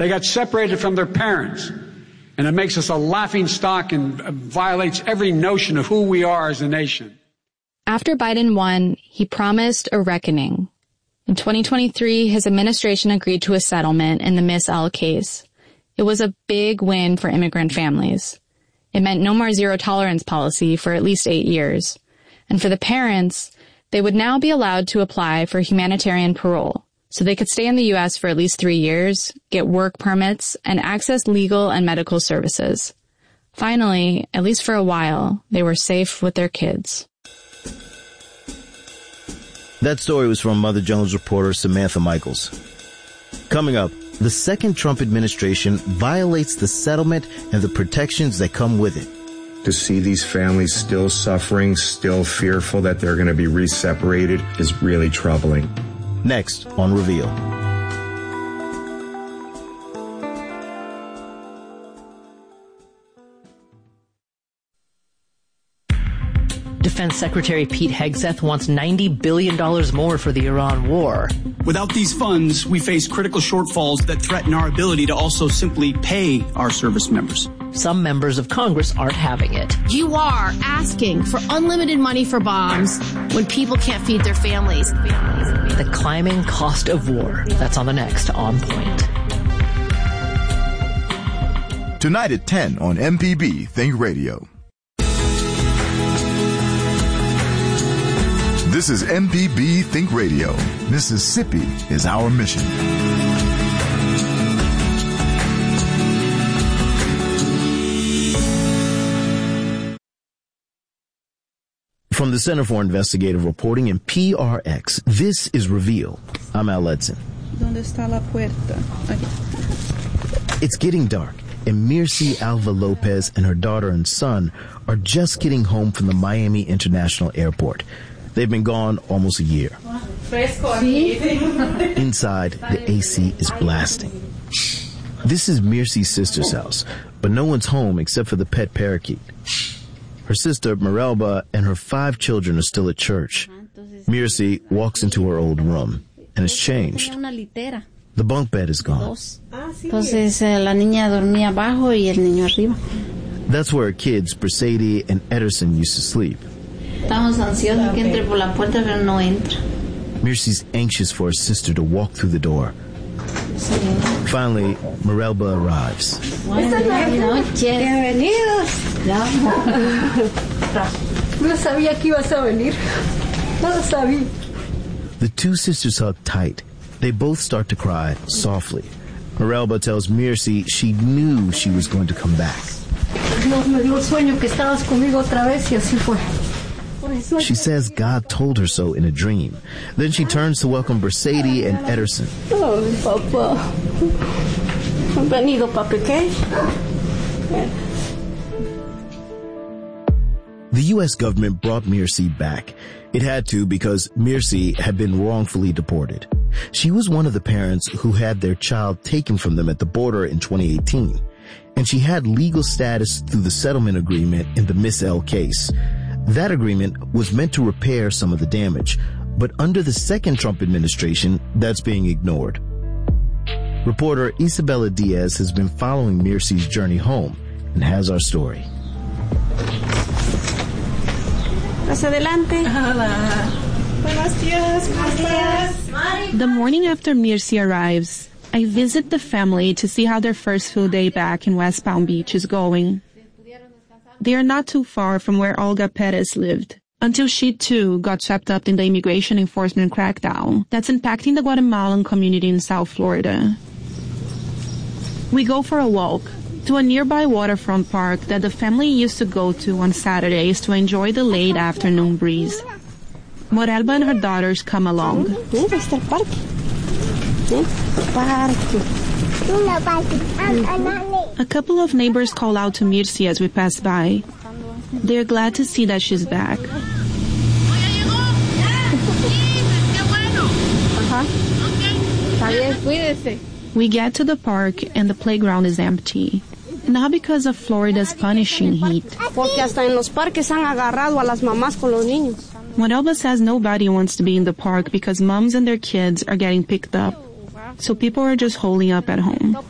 They got separated from their parents. And it makes us a laughing stock and violates every notion of who we are as a nation. After Biden won, he promised a reckoning. In 2023, his administration agreed to a settlement in the Miss L case. It was a big win for immigrant families. It meant no more zero-tolerance policy for at least 8 years. And for the parents, they would now be allowed to apply for humanitarian parole, so they could stay in the U.S. for at least 3 years, get work permits, and access legal and medical services. Finally, at least for a while, they were safe with their kids. That story was from Mother Jones reporter Samantha Michaels. Coming up, the second Trump administration violates the settlement and the protections that come with it. To see these families still suffering, still fearful that they're going to be re-separated is really troubling. Next on Reveal. Defense Secretary Pete Hegseth wants $90 billion more for the Iran war. Without these funds, we face critical shortfalls that threaten our ability to also simply pay our service members. Some members of Congress aren't having it. You are asking for unlimited money for bombs when people can't feed their families. The climbing cost of war. That's on the next On Point. Tonight at 10 on MPB Think Radio. This is MPB Think Radio. Mississippi is our mission. From the Center for Investigative Reporting and PRX, this is Reveal. I'm Al Edson. ¿Dónde está la puerta? Aquí. It's getting dark, and Mircy Alva Lopez and her daughter and son are just getting home from the Miami International Airport. They've been gone almost a year. Inside, the AC is blasting. This is Mircy's sister's house, but no one's home except for the pet parakeet. Her sister, Merelba, and her 5 children are still at church. Mircy walks into her old room, and it's changed. The bunk bed is gone. Entonces, la niña dormía abajo y el niño arriba. That's where her kids, Bracady and Ederson, used to sleep. Estamos ansiosos que entre por la puerta, pero no entra. Mircy's anxious for her sister to walk through the door. Finally, Merelba arrives. Buenas noches. Bienvenidos. No sabía que ibas a venir. No lo sabía. The 2 sisters hug tight. They both start to cry softly. Merelba tells Mircy she knew she was going to come back. Dios me dio el sueño que estabas conmigo otra vez y así fue. She says God told her so in a dream. Then she turns to welcome Bracady and Ederson. Oh, papá. Venido, papi, ¿qué? The U.S. government brought Mircy back. It had to because Mircy had been wrongfully deported. She was one of the parents who had their child taken from them at the border in 2018. And she had legal status through the settlement agreement in the Miss L case. That agreement was meant to repair some of the damage, but under the second Trump administration, that's being ignored. Reporter Isabella Diaz has been following Mircy's journey home and has our story. Más adelante. Hola. Buenos días. The morning after Mircy arrives, I visit the family to see how their first full day back in West Palm Beach is going. They are not too far from where Olga Perez lived, until she too got swept up in the immigration enforcement crackdown that's impacting the Guatemalan community in South Florida. We go for a walk to a nearby waterfront park that the family used to go to on Saturdays to enjoy the late afternoon breeze. Morelba and her daughters come along. A couple of neighbors call out to Mircy as we pass by. They're glad to see that she's back. We get to the park and the playground is empty. Not because of Florida's punishing heat. Morelba says nobody wants to be in the park because moms and their kids are getting picked up. So people are just holding up at home.